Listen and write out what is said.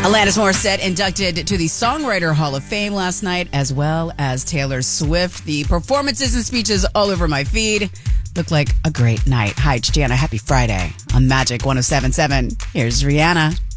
Alanis Morissette inducted to the Songwriter Hall of Fame last night, as well as Taylor Swift. The performances and speeches all over my feed. Looked like a great night. Hi, it's Gianna. Happy Friday on Magic 107.7. Here's Rihanna.